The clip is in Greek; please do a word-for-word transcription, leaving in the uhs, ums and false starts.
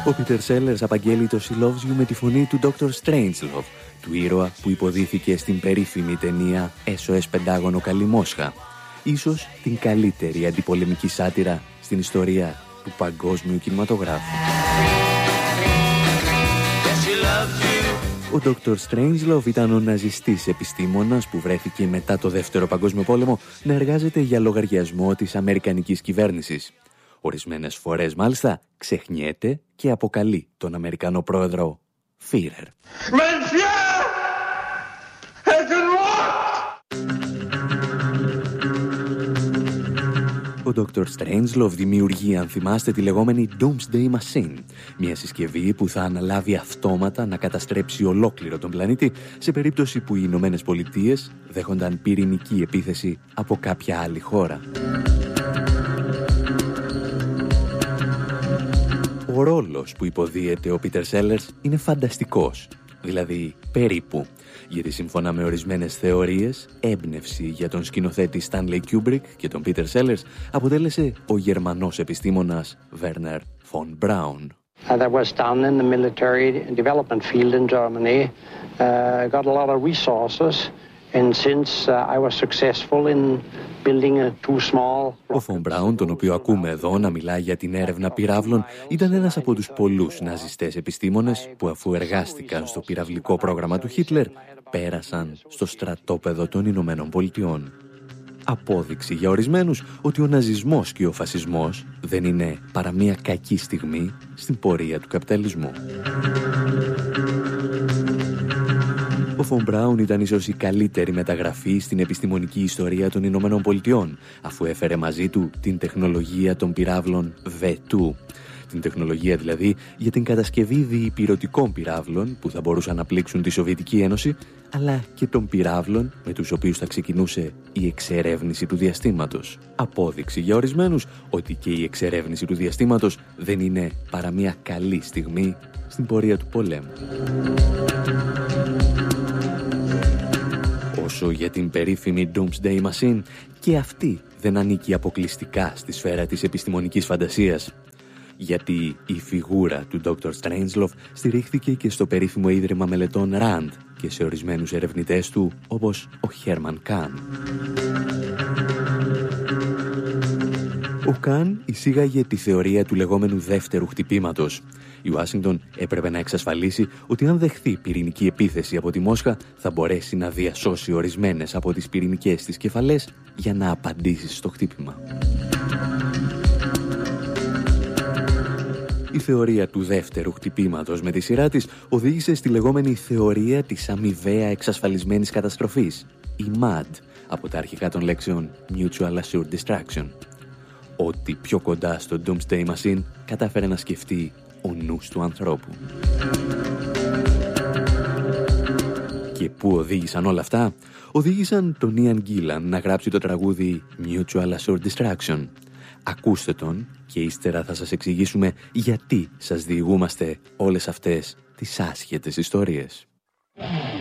Ο Peter Sellers απαγγέλει το She Loves You με τη φωνή του ντόκτορ Strangelove, του ήρωα που υποδίθηκε στην περίφημη ταινία ες ο ες Πεντάγωνο Καλή Μόσχα. Ίσως την καλύτερη αντιπολεμική σάτυρα στην ιστορία του παγκόσμιου κινηματογράφου. Ο ντόκτορ Strangelove ήταν ο ναζιστής επιστήμονας που βρέθηκε μετά το Δεύτερο Παγκόσμιο Πόλεμο να εργάζεται για λογαριασμό της Αμερικανικής κυβέρνησης. Ορισμένες φορές μάλιστα ξεχνιέται και αποκαλεί τον Αμερικανό πρόεδρο Führer. Ο ντόκτορ Strangelove δημιουργεί, αν θυμάστε, τη λεγόμενη Doomsday Machine, μια συσκευή που θα αναλάβει αυτόματα να καταστρέψει ολόκληρο τον πλανήτη σε περίπτωση που οι Ηνωμένες Πολιτείες δέχονταν πυρηνική επίθεση από κάποια άλλη χώρα. Ο ρόλος που υποδίεται ο Peter Sellers είναι φανταστικός, δηλαδή περίπου, γιατί σύμφωνα με ορισμένες θεωρίες, έμπνευση για τον σκηνοθέτη Stanley Kubrick και τον Peter Sellers αποτέλεσε ο Γερμανός επιστήμονας Werner von Braun. Uh, that was done in the military development field in Germany. Uh, got a lot of resources. And since uh, I was successful in building a too small... Ο Φον Μπράουν, τον οποίο ακούμε εδώ να μιλάει για την έρευνα πυράβλων, ήταν ένας από τους πολλούς ναζιστές επιστήμονες που, αφού εργάστηκαν στο πυραυλικό πρόγραμμα του Χίτλερ, πέρασαν στο στρατόπεδο των Ηνωμένων Πολιτειών. Απόδειξη για ορισμένους ότι ο ναζισμός και ο φασισμός δεν είναι παρά μια κακή στιγμή στην πορεία του καπιταλισμού. Ο Φον Μπράουν ήταν ίσως η καλύτερη μεταγραφή στην επιστημονική ιστορία των Ηνωμένων Πολιτειών, αφού έφερε μαζί του την τεχνολογία των πυράβλων βι δύο. Την τεχνολογία δηλαδή για την κατασκευή διυπηρωτικών πυράβλων που θα μπορούσαν να πλήξουν τη Σοβιετική Ένωση, αλλά και των πυράβλων με τους οποίους θα ξεκινούσε η εξερεύνηση του διαστήματος. Απόδειξη για ορισμένους ότι και η εξερεύνηση του διαστήματος δεν είναι παρά μια καλή στιγμή στην πορεία του πολέμου. Όσο για την περίφημη Doomsday Machine, και αυτή δεν ανήκει αποκλειστικά στη σφαίρα της επιστημονικής φαντασίας, γιατί η φιγούρα του ντόκτορ Strangelove στηρίχθηκε και στο περίφημο ίδρυμα μελετών Rand και σε ορισμένους ερευνητές του, όπως ο Herman Kahn. Ο Καν εισήγαγε τη θεωρία του λεγόμενου δεύτερου χτυπήματος. Η Ουάσιγκτον έπρεπε να εξασφαλίσει ότι αν δεχθεί πυρηνική επίθεση από τη Μόσχα θα μπορέσει να διασώσει ορισμένες από τις πυρηνικές της κεφαλές για να απαντήσει στο χτύπημα. Η θεωρία του δεύτερου χτυπήματος με τη σειρά της οδήγησε στη λεγόμενη θεωρία της αμοιβαία εξασφαλισμένης καταστροφής, η μαντ, από τα αρχικά των λέξεων Mutual Assured Destruction. Ό,τι πιο κοντά στο Doomsday Machine κατάφερε να σκεφτεί ο νους του ανθρώπου. Και πού οδήγησαν όλα αυτά? Οδήγησαν τον Ian Gillan να γράψει το τραγούδι Mutual Assured Destruction. Ακούστε τον και ύστερα θα σας εξηγήσουμε γιατί σας διηγούμαστε όλες αυτές τις άσχετες ιστορίες.